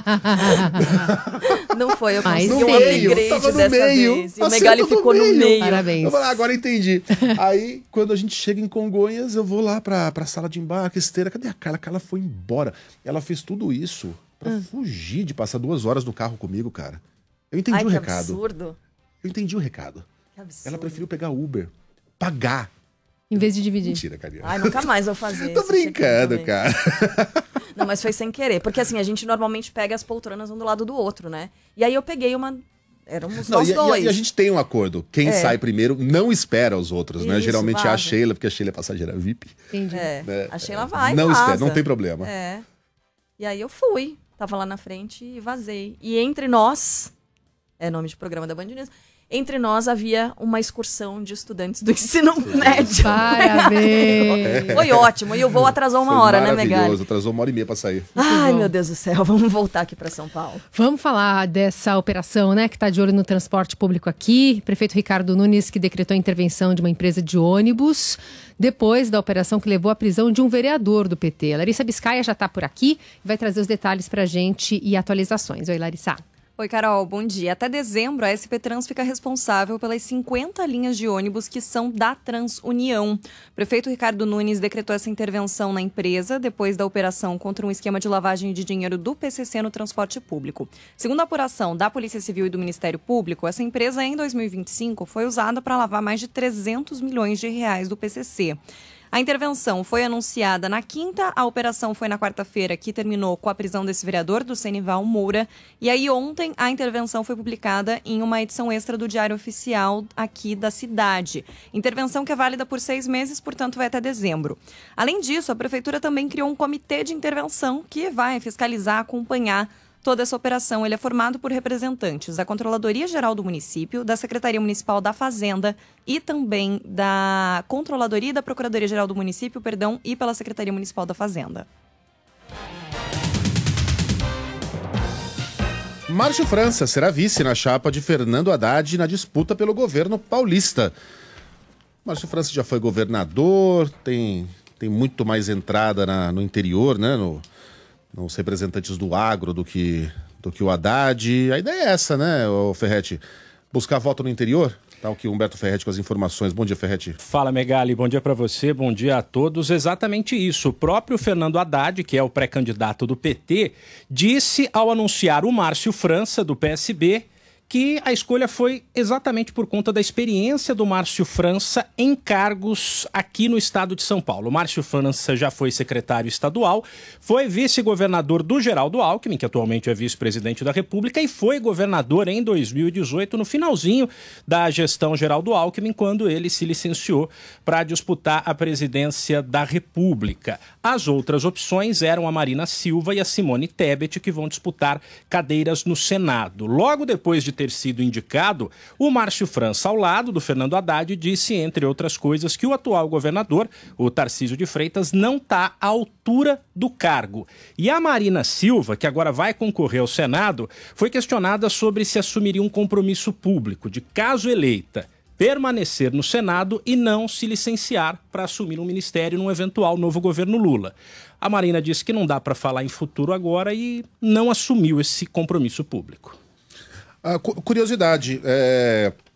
Não foi, eu Mas consegui no um meio, upgrade tava no dessa meio. vez. E o Assenta Megali no ficou no meio. Parabéns. Eu falei, ah, agora entendi. Aí, quando a gente chega em Congonhas, eu vou lá pra, pra sala de embarque, esteira. Cadê a Carla? A Carla foi embora. Ela fez tudo isso pra Hum. fugir de passar duas horas no carro comigo, cara. Eu entendi Ai, o que recado. absurdo. Eu entendi o recado. Que absurdo. Ela preferiu pegar Uber. Pagar. Em vez de dividir. Mentira, carinha. Ai, nunca mais vou fazer. Tô esse check-in brincando, também. cara. Não, mas foi sem querer. Porque assim, a gente normalmente pega as poltronas um do lado do outro, né? E aí eu peguei uma. Éramos Não, nós e, e a- dois. e a gente tem um acordo. Quem É. sai primeiro não espera os outros, né? Isso, Geralmente é a vaza. Sheila, porque a Sheila é passageira V I P. Entendi. É, né? a Sheila vai, Não vaza. espera, não tem problema. É. E aí eu fui. Tava lá na frente e vazei. E entre nós, é nome de programa da Band News, entre nós havia uma excursão de estudantes do ensino médio. Parabéns. Foi ótimo. E o voo atrasou uma Foi hora, né, maravilhoso, Megali? atrasou uma hora e meia pra sair. Ai, bom. meu Deus do céu. Vamos voltar aqui pra São Paulo. Vamos falar dessa operação, né, que está de olho no transporte público aqui. Prefeito Ricardo Nunes, que decretou a intervenção de uma empresa de ônibus, depois da operação que levou à prisão de um vereador do P T. A Larissa Biscaia já está por aqui e vai trazer os detalhes para a gente e atualizações. Oi, Larissa. Oi, Carol, bom dia. Até dezembro, a S P Trans fica responsável pelas cinquenta linhas de ônibus que são da TransUnião. O prefeito Ricardo Nunes decretou essa intervenção na empresa depois da operação contra um esquema de lavagem de dinheiro do P C C no transporte público. Segundo a apuração da Polícia Civil e do Ministério Público, essa empresa, em dois mil e vinte e cinco, foi usada para lavar mais de trezentos milhões de reais do P C C. A intervenção foi anunciada na quinta, a operação foi na quarta-feira, que terminou com a prisão desse vereador, do Senival Moura. E aí ontem a intervenção foi publicada em uma edição extra do Diário Oficial aqui da cidade. Intervenção que é válida por seis meses, portanto vai até dezembro. Além disso, a Prefeitura também criou um comitê de intervenção que vai fiscalizar, acompanhar toda essa operação. Ele é formado por representantes da Controladoria Geral do município, da Secretaria Municipal da Fazenda e também da Controladoria e da Procuradoria Geral do município, perdão, e pela Secretaria Municipal da Fazenda. Márcio França será vice na chapa de Fernando Haddad na disputa pelo governo paulista. Márcio França já foi governador, tem, tem muito mais entrada na, no interior, né? No, nos representantes do agro do que, do que o Haddad. A ideia é essa, né, o Ferretti? Buscar voto no interior? Tá aqui o Humberto Ferretti com as informações. Bom dia, Ferretti. Fala, Megali. Bom dia para você, bom dia a todos. Exatamente isso. O próprio Fernando Haddad, que é o pré-candidato do P T, disse ao anunciar o Márcio França, do P S B, que a escolha foi exatamente por conta da experiência do Márcio França em cargos aqui no estado de São Paulo. O Márcio França já foi secretário estadual, foi vice-governador do Geraldo Alckmin, que atualmente é vice-presidente da República, e foi governador em dois mil e dezoito, no finalzinho da gestão Geraldo Alckmin, quando ele se licenciou para disputar a presidência da República. As outras opções eram a Marina Silva e a Simone Tebet, que vão disputar cadeiras no Senado. Logo depois de ter sido indicado, o Márcio França, ao lado do Fernando Haddad, disse, entre outras coisas, que o atual governador, o Tarcísio de Freitas, não está à altura do cargo. E a Marina Silva, que agora vai concorrer ao Senado, foi questionada sobre se assumiria um compromisso público de, caso eleita, permanecer no Senado e não se licenciar para assumir um ministério num eventual novo governo Lula. A Marina disse que não dá para falar em futuro agora e não assumiu esse compromisso público. Ah, cu- curiosidade, é,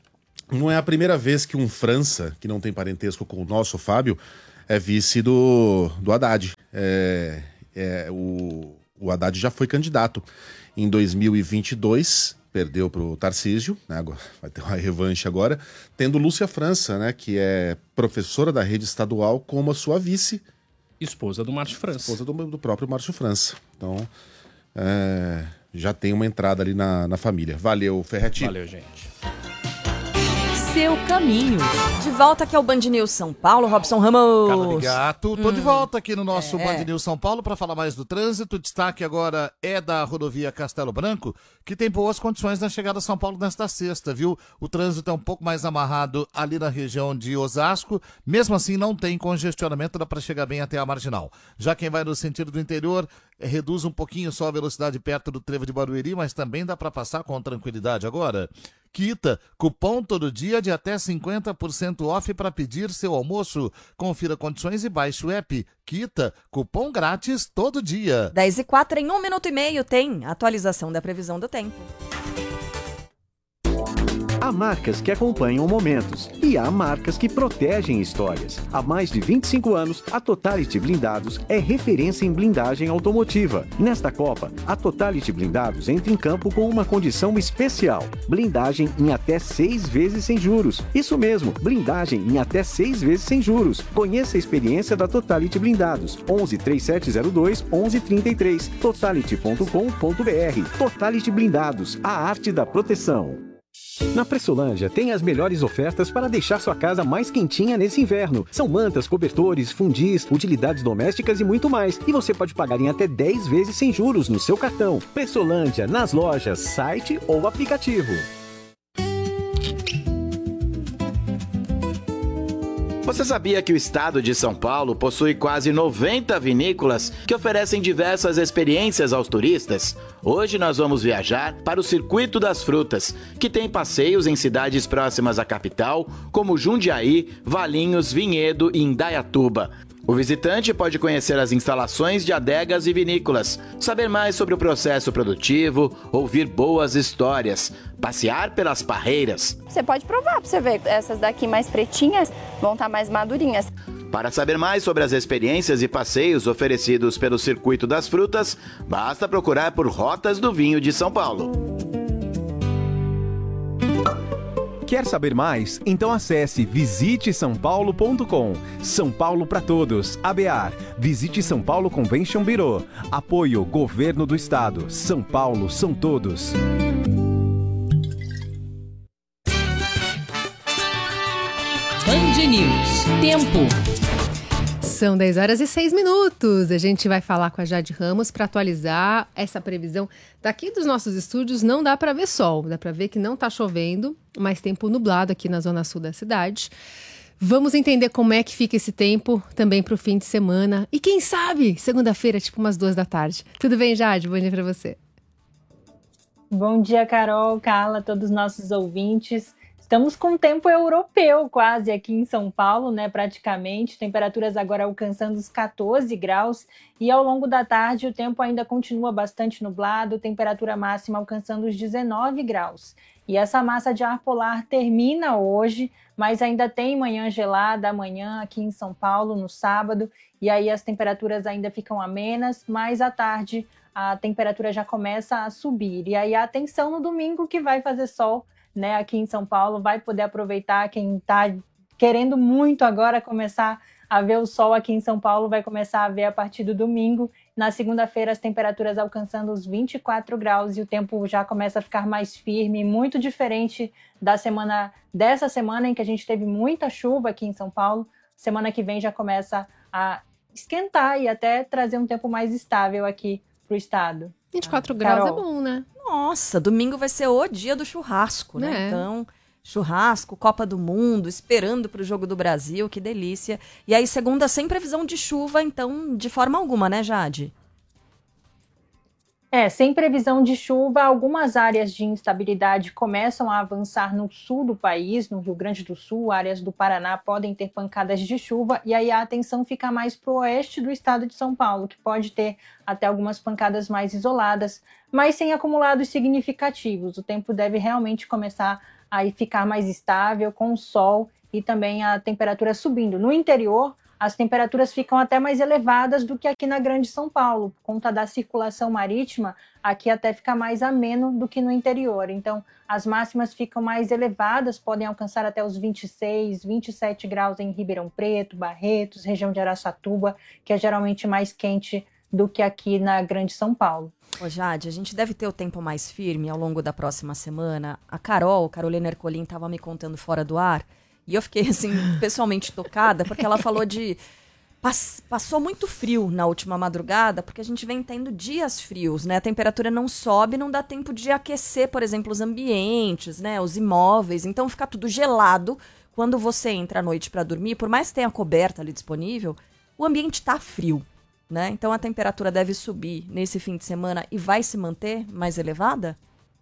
não é a primeira vez que um França, que não tem parentesco com o nosso Fábio, é vice do, do Haddad. É, é, o, o Haddad já foi candidato em dois mil e vinte e dois, perdeu para o Tarcísio, né, agora, vai ter uma revanche agora, tendo Lúcia França, né, que é professora da rede estadual, como a sua vice. Esposa do Márcio França. Esposa do, do próprio Márcio França. Então, é, já tem uma entrada ali na, na família. Valeu, Ferretti. Valeu, gente. Seu caminho. De volta aqui ao Band News São Paulo, Robson Ramos. Cara de gato, tô Hum. de volta aqui no nosso É. Band News São Paulo para falar mais do trânsito. O destaque agora é da rodovia Castelo Branco, que tem boas condições na chegada a São Paulo nesta sexta, viu? O trânsito é um pouco mais amarrado ali na região de Osasco, mesmo assim não tem congestionamento, dá para chegar bem até a Marginal. Já quem vai no sentido do interior, eh, reduz um pouquinho só a velocidade perto do trevo de Barueri, mas também dá para passar com tranquilidade agora. Quita, cupom todo dia de até cinquenta por cento off para pedir seu almoço. Confira condições e baixe o app. Quita, cupom grátis todo dia. dez e quatro, em um minuto e meio tem atualização da previsão do tempo. Há marcas que acompanham momentos e há marcas que protegem histórias. Há mais de vinte e cinco anos, a Totality Blindados é referência em blindagem automotiva. Nesta Copa, a Totality Blindados entra em campo com uma condição especial: blindagem em até seis vezes sem juros. Isso mesmo, blindagem em até seis vezes sem juros. Conheça a experiência da Totality Blindados. onze, trinta e sete zero dois, onze trinta e três. totality ponto com ponto br. Totality Blindados, a arte da proteção. Na Pressolândia tem as melhores ofertas para deixar sua casa mais quentinha nesse inverno. São mantas, cobertores, fundis, utilidades domésticas e muito mais. E você pode pagar em até dez vezes sem juros no seu cartão. Pressolândia, nas lojas, site ou aplicativo. Você sabia que o estado de São Paulo possui quase noventa vinícolas que oferecem diversas experiências aos turistas? Hoje nós vamos viajar para o Circuito das Frutas, que tem passeios em cidades próximas à capital, como Jundiaí, Valinhos, Vinhedo e Indaiatuba. O visitante pode conhecer as instalações de adegas e vinícolas, saber mais sobre o processo produtivo, ouvir boas histórias, passear pelas parreiras. Você pode provar para você ver, essas daqui mais pretinhas vão estar mais madurinhas. Para saber mais sobre as experiências e passeios oferecidos pelo Circuito das Frutas, basta procurar por Rotas do Vinho de São Paulo. Quer saber mais? Então acesse visite são paulo ponto com. São Paulo para todos. A B A R. Visite São Paulo Convention Bureau. Apoio Governo do Estado. São Paulo são todos. Band News. Tempo. São dez horas e seis minutos. A gente vai falar com a Jade Ramos para atualizar essa previsão. Daqui dos nossos estúdios não dá para ver sol, dá para ver que não está chovendo, mas tempo nublado aqui na zona sul da cidade. Vamos entender como é que fica esse tempo também para o fim de semana. E quem sabe, segunda-feira, tipo umas duas da tarde. Tudo bem, Jade? Bom dia para você. Bom dia, Carol, Carla, todos os nossos ouvintes. Estamos com tempo europeu quase aqui em São Paulo, né, praticamente. Temperaturas agora alcançando os catorze graus e ao longo da tarde o tempo ainda continua bastante nublado, temperatura máxima alcançando os dezenove graus. E essa massa de ar polar termina hoje, mas ainda tem manhã gelada amanhã aqui em São Paulo, no sábado, e aí as temperaturas ainda ficam amenas, mas à tarde a temperatura já começa a subir. E aí a atenção no domingo que vai fazer sol, né, aqui em São Paulo, vai poder aproveitar. Quem está querendo muito agora começar a ver o sol aqui em São Paulo vai começar a ver a partir do domingo. Na segunda-feira as temperaturas alcançando os vinte e quatro graus e o tempo já começa a ficar mais firme, muito diferente da semana dessa semana em que a gente teve muita chuva aqui em São Paulo. Semana que vem já começa a esquentar e até trazer um tempo mais estável aqui para o estado. vinte e quatro graus Carol. é bom, né? Nossa, domingo vai ser o dia do churrasco, né? É. Então, churrasco, Copa do Mundo, esperando para o Jogo do Brasil, que delícia. E aí, segunda, sem previsão de chuva, então, de forma alguma, né, Jade? É, sem previsão de chuva, algumas áreas de instabilidade começam a avançar no sul do país, no Rio Grande do Sul, áreas do Paraná podem ter pancadas de chuva, e aí a atenção fica mais para o oeste do estado de São Paulo, que pode ter até algumas pancadas mais isoladas, mas sem acumulados significativos. O tempo deve realmente começar aí ficar mais estável com o sol e também a temperatura subindo. No interior, as temperaturas ficam até mais elevadas do que aqui na Grande São Paulo, por conta da circulação marítima, aqui até fica mais ameno do que no interior. Então, as máximas ficam mais elevadas, podem alcançar até os vinte e seis, vinte e sete graus em Ribeirão Preto, Barretos, região de Araçatuba, que é geralmente mais quente do que aqui na Grande São Paulo. Ô Jade, a gente deve ter o tempo mais firme ao longo da próxima semana. A Carol, Carolina Ercolim, estava me contando fora do ar, e eu fiquei, assim, pessoalmente tocada, porque ela falou de... Pass, passou muito frio na última madrugada, porque a gente vem tendo dias frios, né? A temperatura não sobe, não dá tempo de aquecer, por exemplo, os ambientes, né? Os imóveis. Então fica tudo gelado. Quando você entra à noite para dormir, por mais que tenha coberta ali disponível, o ambiente está frio, né? Então a temperatura deve subir nesse fim de semana e vai se manter mais elevada?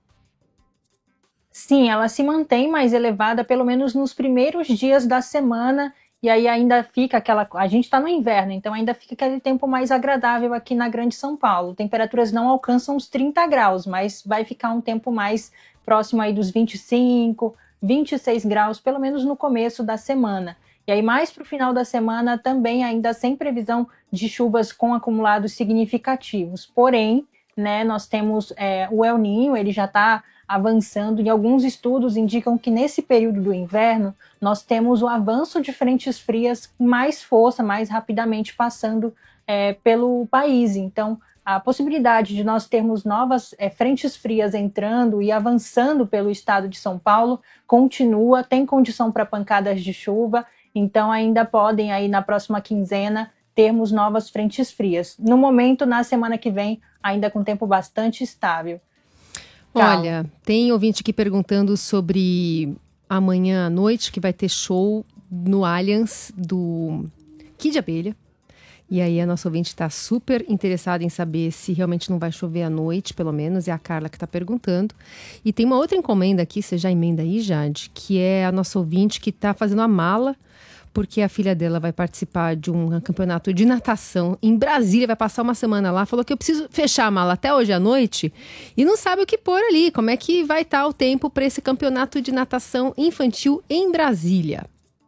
Sim, ela se mantém mais elevada, pelo menos nos primeiros dias da semana, e aí ainda fica aquela... A gente está no inverno, então ainda fica aquele tempo mais agradável aqui na Grande São Paulo. Temperaturas não alcançam os trinta graus, mas vai ficar um tempo mais próximo aí dos vinte e cinco, vinte e seis graus, pelo menos no começo da semana. E aí mais para o final da semana também ainda sem previsão de chuvas com acumulados significativos. Porém, né, nós temos é, o El Niño, ele já está avançando, e alguns estudos indicam que nesse período do inverno nós temos o avanço de frentes frias com mais força, mais rapidamente passando é, pelo país. Então, a possibilidade de nós termos novas é, frentes frias entrando e avançando pelo estado de São Paulo continua, tem condição para pancadas de chuva, então ainda podem aí na próxima quinzena termos novas frentes frias. No momento, na semana que vem, ainda com tempo bastante estável. Olha, tem ouvinte aqui perguntando sobre amanhã à noite, que vai ter show no Allianz do Kid Abelha. E aí a nossa ouvinte está super interessada em saber se realmente não vai chover à noite, pelo menos, é a Carla que está perguntando. E tem uma outra encomenda aqui, você já emenda aí, Jade, que é a nossa ouvinte que está fazendo a mala, porque a filha dela vai participar de um campeonato de natação em Brasília, vai passar uma semana lá, falou que eu preciso fechar a mala até hoje à noite e não sabe o que pôr ali, como é que vai estar o tempo para esse campeonato de natação infantil em Brasília.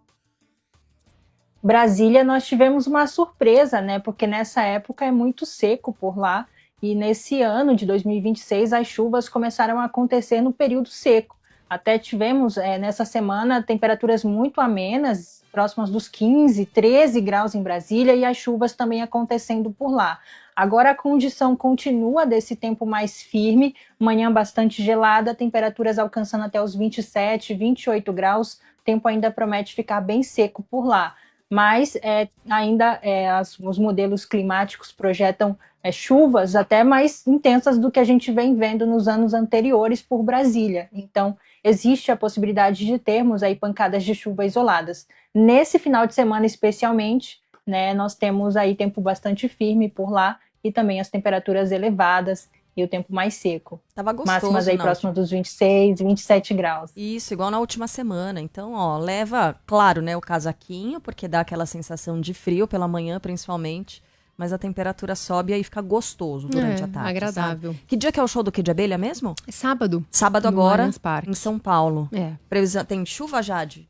Brasília nós tivemos uma surpresa, né, porque nessa época é muito seco por lá e nesse ano de dois mil e vinte e seis as chuvas começaram a acontecer no período seco. Até tivemos é, nessa semana temperaturas muito amenas, próximas dos quinze, treze graus em Brasília e as chuvas também acontecendo por lá. Agora a condição continua desse tempo mais firme, manhã bastante gelada, temperaturas alcançando até os vinte e sete, vinte e oito graus, tempo ainda promete ficar bem seco por lá. Mas é, ainda é, as, os modelos climáticos projetam é, chuvas até mais intensas do que a gente vem vendo nos anos anteriores por Brasília. Então, existe a possibilidade de termos aí pancadas de chuva isoladas. Nesse final de semana, especialmente, né, nós temos aí tempo bastante firme por lá e também as temperaturas elevadas e o tempo mais seco. Tava gostoso, máximas aí próximas dos vinte e seis, vinte e sete graus. Isso, igual na última semana. Então, ó, leva, claro, né, o casaquinho, porque dá aquela sensação de frio pela manhã, principalmente, mas a temperatura sobe e aí fica gostoso durante é, a tarde. Agradável. Sabe? Que dia que é o show do Kid Abelha mesmo? É sábado. Sábado agora, em São Paulo. É. Previsão, tem chuva, Jade?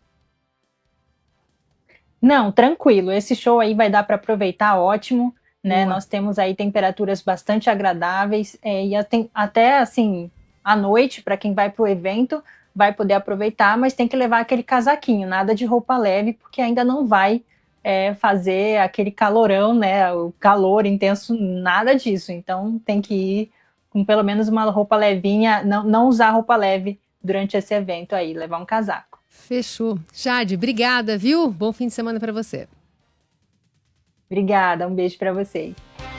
Não, tranquilo. Esse show aí vai dar para aproveitar, ótimo. Né? Nós temos aí temperaturas bastante agradáveis é, e até, até assim, à noite, para quem vai para o evento, vai poder aproveitar, mas tem que levar aquele casaquinho, nada de roupa leve, porque ainda não vai é, fazer aquele calorão, né? O calor intenso, nada disso. Então tem que ir com pelo menos uma roupa levinha, não, não usar roupa leve durante esse evento aí, levar um casaco. Fechou. Jade, obrigada, viu? Bom fim de semana para você. Obrigada, um beijo para vocês.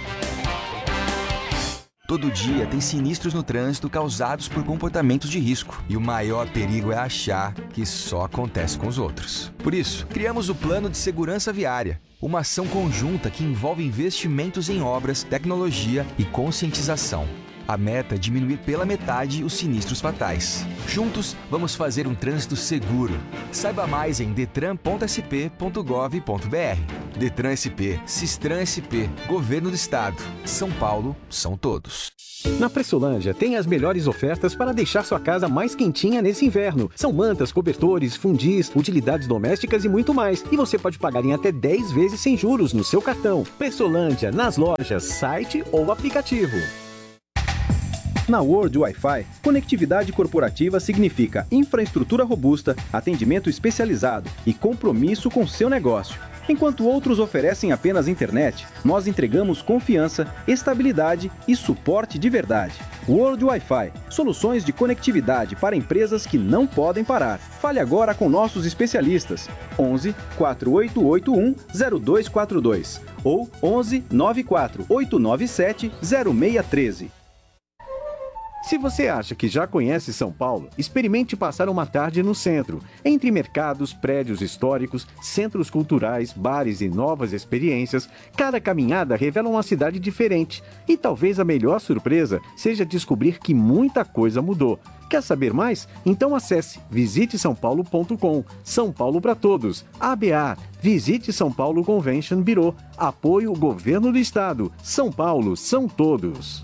Todo dia tem sinistros no trânsito causados por comportamentos de risco. E o maior perigo é achar que só acontece com os outros. Por isso, criamos o Plano de Segurança Viária, uma ação conjunta que envolve investimentos em obras, tecnologia e conscientização. A meta é diminuir pela metade os sinistros fatais. Juntos, vamos fazer um trânsito seguro. Saiba mais em detran ponto s p ponto gov ponto b r. Detran S P, Sistran S P, Governo do Estado. São Paulo, são todos. Na Pressolândia tem as melhores ofertas para deixar sua casa mais quentinha nesse inverno. São mantas, cobertores, fundis, utilidades domésticas e muito mais. E você pode pagar em até dez vezes sem juros no seu cartão. Pressolândia, nas lojas, site ou aplicativo. Na World Wi-Fi, conectividade corporativa significa infraestrutura robusta, atendimento especializado e compromisso com seu negócio. Enquanto outros oferecem apenas internet, nós entregamos confiança, estabilidade e suporte de verdade. World Wi-Fi, soluções de conectividade para empresas que não podem parar. Fale agora com nossos especialistas. onze, quatro oito oito um, zero dois quatro dois ou onze, nove quatro oito nove sete, zero seis um três. Se você acha que já conhece São Paulo, experimente passar uma tarde no centro, entre mercados, prédios históricos, centros culturais, bares e novas experiências. Cada caminhada revela uma cidade diferente. E talvez a melhor surpresa seja descobrir que muita coisa mudou. Quer saber mais? Então acesse visite são paulo ponto com. São Paulo para todos. A B A. Visite São Paulo Convention Bureau. Apoio Governo do Estado. São Paulo são todos.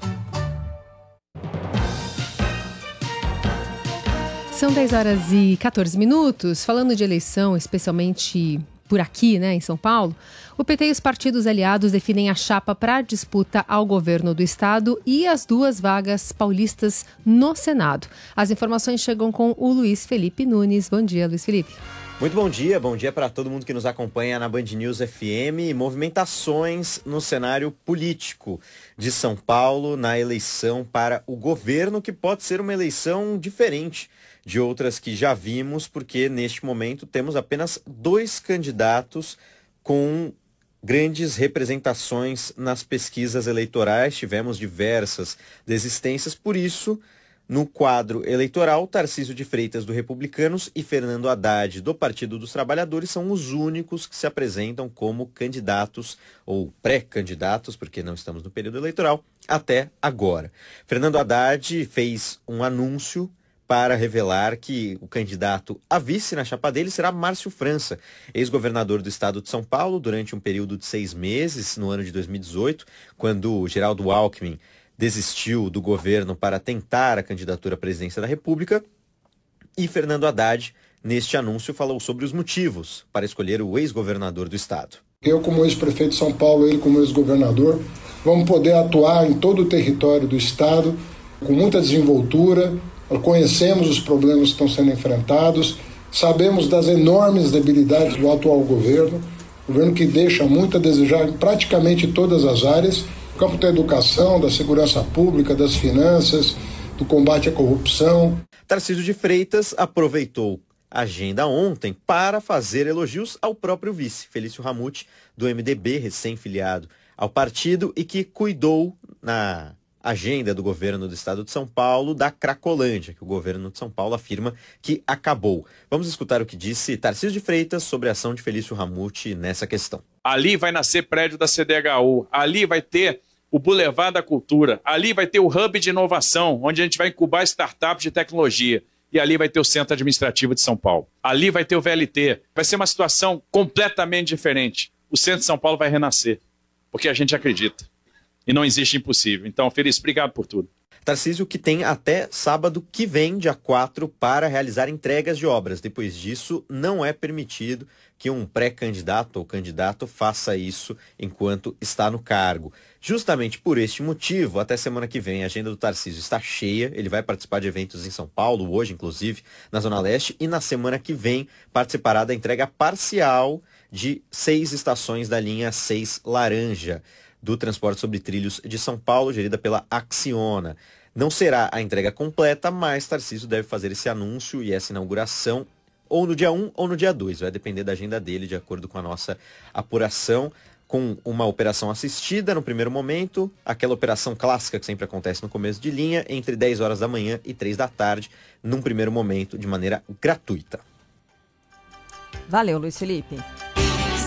São dez horas e quatorze minutos. Falando de eleição, especialmente por aqui, né, em São Paulo, o P T e os partidos aliados definem a chapa para a disputa ao governo do estado e as duas vagas paulistas no Senado. As informações chegam com o Luiz Felipe Nunes. Bom dia, Luiz Felipe. Muito bom dia, bom dia para todo mundo que nos acompanha na Band News F M. Movimentações no cenário político de São Paulo na eleição para o governo, que pode ser uma eleição diferente de outras que já vimos, porque neste momento temos apenas dois candidatos com grandes representações nas pesquisas eleitorais. Tivemos diversas desistências, por isso, no quadro eleitoral, Tarcísio de Freitas, do Republicanos, e Fernando Haddad, do Partido dos Trabalhadores, são os únicos que se apresentam como candidatos ou pré-candidatos, porque não estamos no período eleitoral, até agora. Fernando Haddad fez um anúncio para revelar que o candidato a vice na chapa dele será Márcio França, ex-governador do estado de São Paulo, durante um período de seis meses, no ano de dois mil e dezoito, quando Geraldo Alckmin desistiu do governo para tentar a candidatura à presidência da República. E Fernando Haddad, neste anúncio, falou sobre os motivos para escolher o ex-governador do estado. Eu, como ex-prefeito de São Paulo, ele como ex-governador, vamos poder atuar em todo o território do estado com muita desenvoltura. Conhecemos os problemas que estão sendo enfrentados, sabemos das enormes debilidades do atual governo, governo que deixa muito a desejar em praticamente todas as áreas, no campo da educação, da segurança pública, das finanças, do combate à corrupção. Tarcísio de Freitas aproveitou a agenda ontem para fazer elogios ao próprio vice, Felício Ramute, do M D B, recém-filiado ao partido, e que cuidou na agenda do governo do estado de São Paulo da Cracolândia, que o governo de São Paulo afirma que acabou. Vamos escutar o que disse Tarcísio de Freitas sobre a ação de Felício Ramute nessa questão. Ali vai nascer prédio da C D H U, ali vai ter o Boulevard da Cultura, ali vai ter o Hub de Inovação, onde a gente vai incubar startups de tecnologia, e ali vai ter o Centro Administrativo de São Paulo. Ali vai ter o V L T. Vai ser uma situação completamente diferente. O centro de São Paulo vai renascer, porque a gente acredita. E não existe impossível. Então, Feliz, obrigado por tudo. Tarcísio, que tem até sábado que vem, dia quatro, para realizar entregas de obras. Depois disso, não é permitido que um pré-candidato ou candidato faça isso enquanto está no cargo. Justamente por este motivo, até semana que vem, a agenda do Tarcísio está cheia. Ele vai participar de eventos em São Paulo, hoje, inclusive, na Zona Leste. E na semana que vem, participará da entrega parcial de seis estações da linha seis Laranja, do transporte sobre trilhos de São Paulo, gerida pela Acciona. Não será a entrega completa, mas Tarcísio deve fazer esse anúncio e essa inauguração ou no dia um ou no dia dois. Vai depender da agenda dele, de acordo com a nossa apuração, com uma operação assistida no primeiro momento, aquela operação clássica que sempre acontece no começo de linha, entre dez horas da manhã e três da tarde, num primeiro momento, de maneira gratuita. Valeu, Luiz Felipe.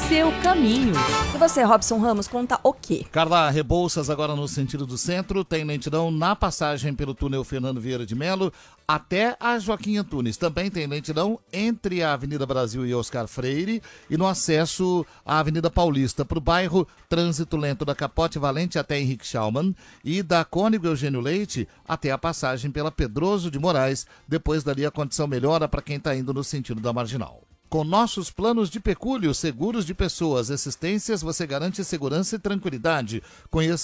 seu caminho. E você, Robson Ramos, conta o quê? Carla, Rebouças agora no sentido do centro, tem lentidão na passagem pelo túnel Fernando Vieira de Melo até a Joaquim Antunes. Também tem lentidão entre a Avenida Brasil e Oscar Freire e no acesso à Avenida Paulista. Para o bairro, trânsito lento da Capote Valente até Henrique Schaumann e da Cônigo Eugênio Leite até a passagem pela Pedroso de Moraes. Depois dali a condição melhora para quem está indo no sentido da Marginal. Com nossos planos de pecúlio, seguros de pessoas, assistências, você garante segurança e tranquilidade. Conheça